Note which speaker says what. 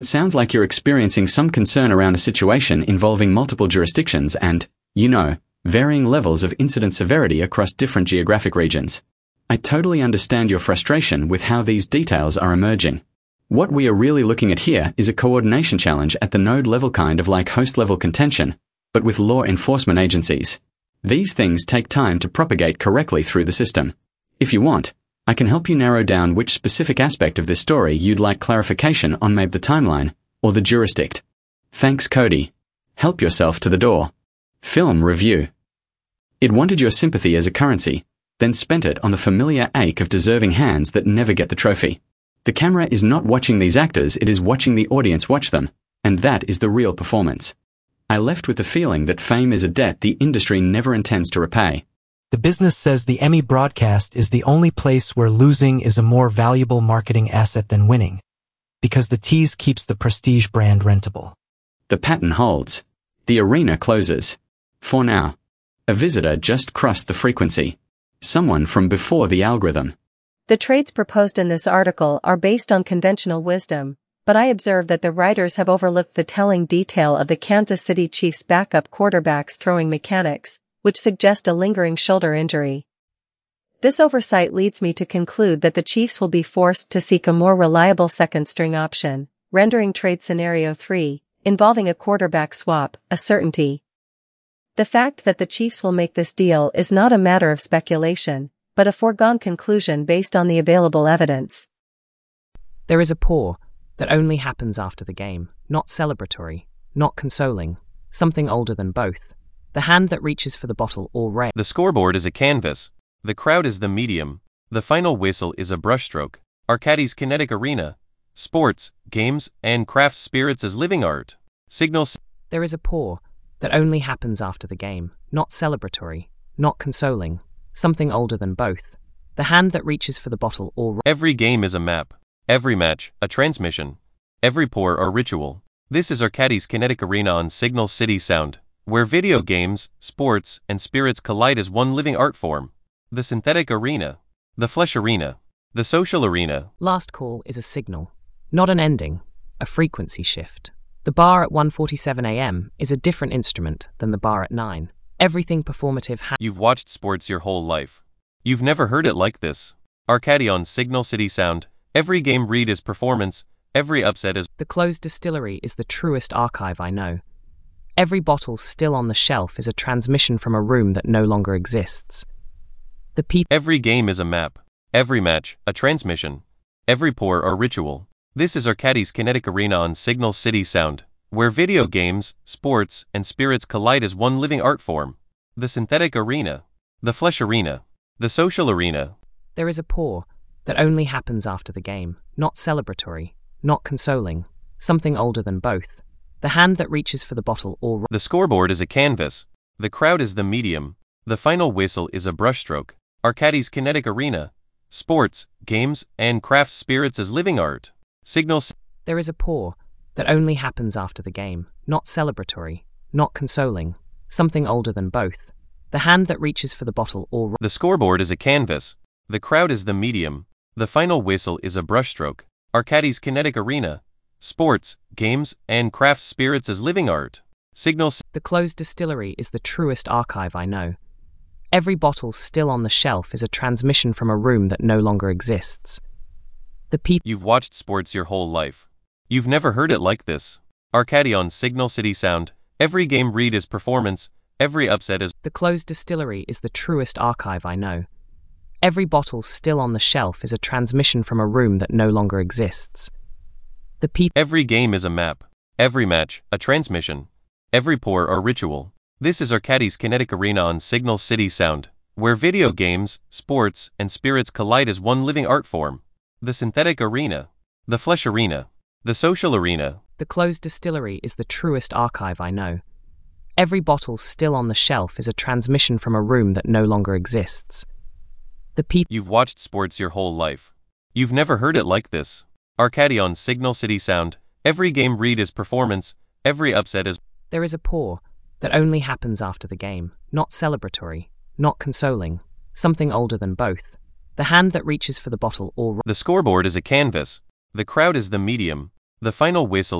Speaker 1: It sounds like you're experiencing some concern around a situation involving multiple jurisdictions and, varying levels of incident severity across different geographic regions. I totally understand your frustration with how these details are emerging. What we are really looking at here is a coordination challenge at the node level, kind of like host level contention, but with law enforcement agencies. These things take time to propagate correctly through the system. If you want, I can help you narrow down which specific aspect of this story you'd like clarification on, maybe the timeline or the jurisdict. Thanks, Cody. Help yourself to the door. Film review. It wanted your sympathy as a currency, then spent it on the familiar ache of deserving hands that never get the trophy. The camera is not watching these actors, it is watching the audience watch them, and that is the real performance. I left with the feeling that fame is a debt the industry never intends to repay.
Speaker 2: The business says the Emmy broadcast is the only place where losing is a more valuable marketing asset than winning, because the tease keeps the prestige brand rentable.
Speaker 1: The pattern holds. The arena closes. For now. A visitor just crossed the frequency. Someone from before the algorithm.
Speaker 3: The trades proposed in this article are based on conventional wisdom, but I observe that the writers have overlooked the telling detail of the Kansas City Chiefs' backup quarterback's throwing mechanics, which suggest a lingering shoulder injury. This oversight leads me to conclude that the Chiefs will be forced to seek a more reliable second-string option, rendering trade scenario 3, involving a quarterback swap, a certainty. The fact that the Chiefs will make this deal is not a matter of speculation, but a foregone conclusion based on the available evidence.
Speaker 4: There is a pour that only happens after the game, not celebratory, not consoling, something older than both. The hand that reaches for the bottle or rail.
Speaker 5: The scoreboard is a canvas. The crowd is the medium. The final whistle is a brushstroke. Arcadis Kinetic Arena. Sports, games, and craft spirits as living art. Signals.
Speaker 4: There is a pour that only happens after the game, not celebratory, not consoling, something older than both. The hand that reaches for the bottle or rail.
Speaker 5: Every game is a map. Every match, a transmission. Every pour or ritual. This is Arcadis Kinetic Arena on Signal City Sound, where video games, sports, and spirits collide as one living art form. The synthetic arena. The flesh arena. The social arena.
Speaker 4: Last call is a signal, not an ending, a frequency shift. The bar at 1:47 a.m. is a different instrument than the bar at 9. Everything performative.
Speaker 5: You've watched sports your whole life. You've never heard it like this. Arcady on Signal City Sound. Every game read is performance. Every upset is.
Speaker 4: The closed distillery is the truest archive I know. Every bottle still on the shelf is a transmission from a room that no longer exists.
Speaker 5: Every game is a map. Every match, a transmission. Every pour or ritual. This is Arcadis Kinetic Arena on Signal City Sound, where video games, sports, and spirits collide as one living art form. The synthetic arena. The flesh arena. The social arena.
Speaker 4: There is a pour that only happens after the game, not celebratory, not consoling, something older than both. The hand that reaches for the bottle or.
Speaker 5: The scoreboard is a canvas. The crowd is the medium. The final whistle is a brushstroke. Arcadis Kinetic Arena. Sports, games, and craft spirits as living art. Signals.
Speaker 4: There is a pour that only happens after the game, not celebratory, not consoling, something older than both. The hand that reaches for the bottle or.
Speaker 5: The scoreboard is a canvas. The crowd is the medium. The final whistle is a brushstroke. Arcadis Kinetic Arena. Sports, games, and craft spirits as living art. Signals.
Speaker 4: The closed distillery is the truest archive I know. Every bottle still on the shelf is a transmission from a room that no longer exists.
Speaker 5: You've watched sports your whole life. You've never heard it like this. Arcady on Signal City Sound. Every game read is performance. Every upset is.
Speaker 4: The closed distillery is the truest archive I know. Every bottle still on the shelf is a transmission from a room that no longer exists.
Speaker 5: Every game is a map. Every match, a transmission. Every pour or ritual. This is Arcadis Kinetic Arena on Signal City Sound, where video games, sports, and spirits collide as one living art form. The synthetic arena. The flesh arena. The social arena.
Speaker 4: The closed distillery is the truest archive I know. Every bottle still on the shelf is a transmission from a room that no longer exists.
Speaker 5: You've watched sports your whole life. You've never heard it like this. Arcady on Signal City Sound. Every game read is performance. Every upset is.
Speaker 4: There is a pour that only happens after the game, not celebratory, not consoling, something older than both. The hand that reaches for the bottle or.
Speaker 5: The scoreboard is a canvas. The crowd is the medium. The final whistle